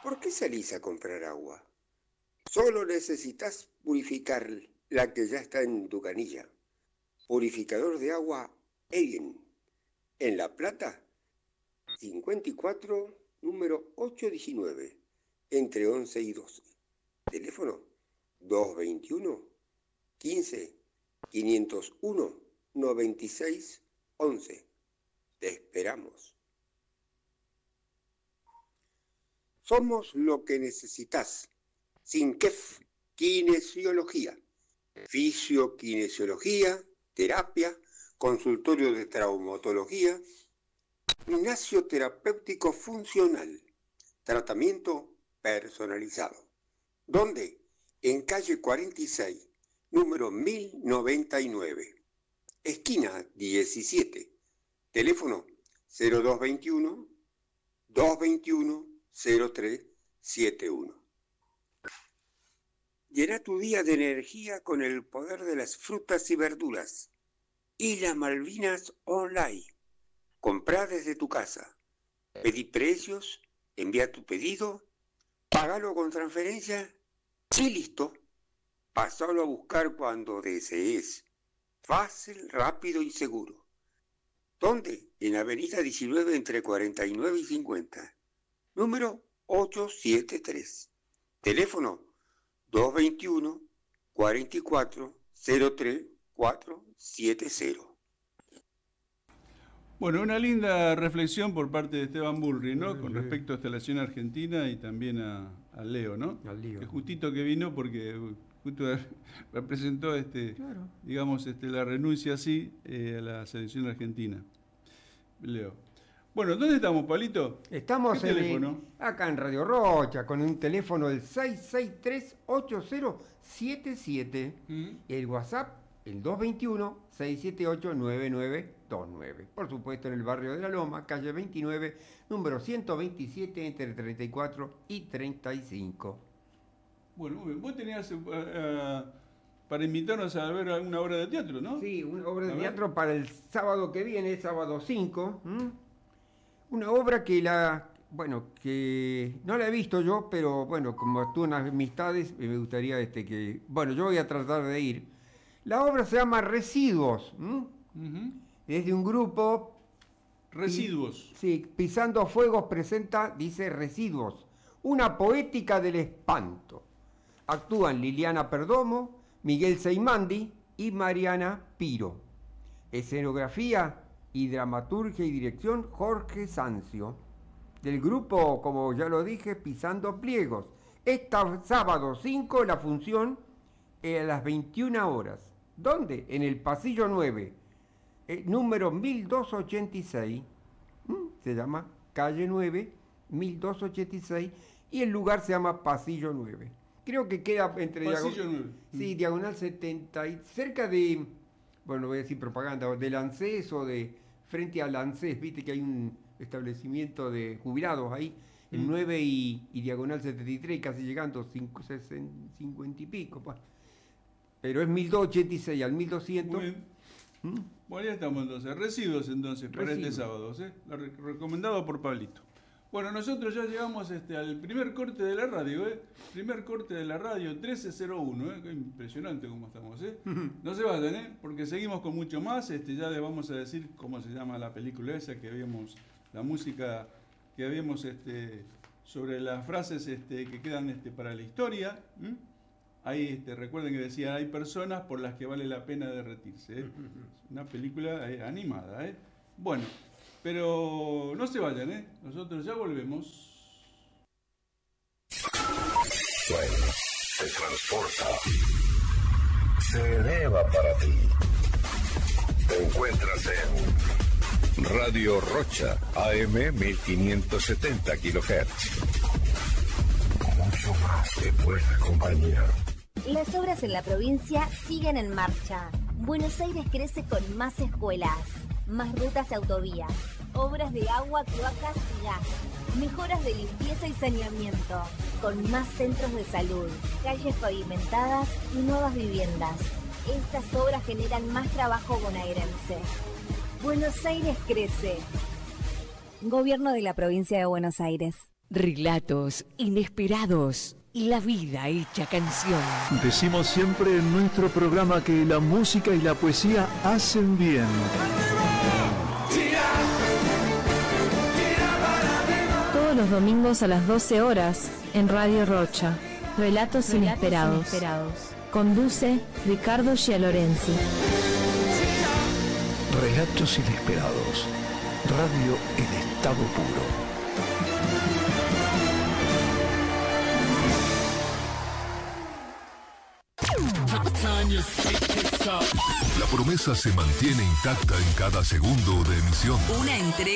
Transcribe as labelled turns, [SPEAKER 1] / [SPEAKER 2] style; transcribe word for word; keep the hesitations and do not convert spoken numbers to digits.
[SPEAKER 1] ¿Por qué salís a comprar agua? Solo necesitas purificar la que ya está en tu canilla. Purificador de agua Evian. En La Plata, cincuenta y cuatro, número ochocientos diecinueve, entre once y doce. Teléfono doscientos veintiuno, quince, quinientos uno, noventa y seis, once. Te esperamos. Somos lo que necesitas. Sinquef, kinesiología, fisiokinesiología, terapia, consultorio de traumatología, gimnasio terapéutico funcional, tratamiento personalizado. ¿Dónde? En calle cuarenta y seis, número mil noventa y nueve, esquina diecisiete, teléfono cero dos veintiuno, doscientos veintiuno, cero tres setenta y uno. Llena tu día de energía con el poder de las frutas y verduras. Islas Malvinas Online. Comprá desde tu casa. Pedí precios, envía tu pedido, pagalo con transferencia y listo. Pasalo a buscar cuando desees. Fácil, rápido y seguro. ¿Dónde? En Avenida diecinueve entre cuarenta y nueve y cincuenta. Número ochocientos setenta y tres. Teléfono doscientos veintiuno, cuarenta y cuatro, cero tres, cuatrocientos setenta.
[SPEAKER 2] Bueno, una linda reflexión por parte de Esteban Bullrich, ¿no? Con respecto a esta elección argentina y también a, a Leo, ¿no?
[SPEAKER 3] Al Lío.
[SPEAKER 2] Que justito que vino porque justo representó, este,
[SPEAKER 3] Claro.
[SPEAKER 2] digamos, este, la renuncia así eh, a la selección argentina. Leo. Bueno, ¿dónde estamos, Palito?
[SPEAKER 3] Estamos
[SPEAKER 2] ¿Qué
[SPEAKER 3] en
[SPEAKER 2] teléfono?
[SPEAKER 3] el- acá en Radio Rocha con un teléfono del seis seis tres, ocho cero siete siete.
[SPEAKER 2] ¿Mm?
[SPEAKER 3] El WhatsApp, el dos veintiuno, seiscientos setenta y ocho, noventa y nueve veintinueve. Por supuesto, en el barrio de La Loma, calle veintinueve, número ciento veintisiete, entre treinta y cuatro y treinta y cinco.
[SPEAKER 2] Bueno, muy bien. Vos tenías eh, eh, para invitarnos a ver alguna obra de teatro, ¿no?
[SPEAKER 3] Sí, una obra
[SPEAKER 2] A
[SPEAKER 3] de
[SPEAKER 2] ver.
[SPEAKER 3] teatro para el sábado que viene, sábado cinco. ¿m? Una obra que la, bueno, que no la he visto yo, pero bueno, como tú unas amistades, me gustaría este que, bueno, yo voy a tratar de ir. La obra se llama Residuos. ¿m?
[SPEAKER 2] Ujú.
[SPEAKER 3] Es de un grupo.
[SPEAKER 2] Residuos.
[SPEAKER 3] Pi- sí, Pisando Fuegos presenta, dice Residuos, una poética del espanto. Actúan Liliana Perdomo, Miguel Seimandi y Mariana Piro. Escenografía y dramaturgia y dirección Jorge Sancio. Del grupo, como ya lo dije, Pisando Pliegos. Este sábado cinco la función eh, a las veintiuna horas. ¿Dónde? En el pasillo nueve, eh, número mil doscientos ochenta y seis. ¿m? Se llama calle nueve, mil doscientos ochenta y seis, y el lugar se llama Pasillo nueve. Creo que queda entre
[SPEAKER 2] Pasillo
[SPEAKER 3] diagon-
[SPEAKER 2] nueve.
[SPEAKER 3] Sí, diagonal setenta, y cerca de, bueno, no voy a decir propaganda, del ANSES o de frente al ANSES, viste que hay un establecimiento de jubilados ahí, en
[SPEAKER 2] Mm.
[SPEAKER 3] nueve y, y diagonal setenta y tres, casi llegando cinco, sesenta, cincuenta y pico. pa. Pero es mil doscientos ochenta y seis al mil doscientos.
[SPEAKER 2] Muy bien.
[SPEAKER 3] ¿m?
[SPEAKER 2] Bueno, ya estamos entonces. Residuos entonces para
[SPEAKER 3] Residuos.
[SPEAKER 2] este sábado, ¿sí? Lo re- recomendado por Pablito. Bueno, nosotros ya llegamos este, al primer corte de la radio, ¿eh? Primer corte de la radio, trece cero uno, ¿eh? Qué impresionante cómo estamos, ¿eh? No se vayan, ¿eh? Porque seguimos con mucho más. Este, ya les vamos a decir cómo se llama la película esa que habíamos, la música que habíamos este, sobre las frases este, que quedan este, para la historia. ¿m? Ahí este, recuerden que decía, hay personas por las que vale la pena derretirse, ¿eh? Es una película eh, animada, ¿eh? Bueno, pero no se vayan, ¿eh? Nosotros ya volvemos.
[SPEAKER 4] Sueño, se transporta, se eleva para ti. Te encuentras en Radio Rocha, A M mil quinientos setenta kilohertz. Mucho más que buena compañía.
[SPEAKER 5] Las obras en la provincia siguen en marcha. Buenos Aires crece con más escuelas, más rutas y autovías, obras de agua, cloacas y gas, mejoras de limpieza y saneamiento, con más centros de salud, calles pavimentadas y nuevas viviendas. Estas obras generan más trabajo bonaerense. Buenos Aires crece. Gobierno de la provincia de Buenos Aires.
[SPEAKER 6] Relatos inesperados y la vida hecha canción.
[SPEAKER 7] Decimos siempre en nuestro programa que la música y la poesía hacen bien.
[SPEAKER 8] Todos los domingos a las doce horas en Radio Rocha. Relatos, Relatos inesperados. inesperados. Conduce Ricardo Gialorenzi.
[SPEAKER 7] Relatos inesperados. Radio en estado puro.
[SPEAKER 4] La promesa se mantiene intacta en cada segundo de emisión.
[SPEAKER 6] Una entrega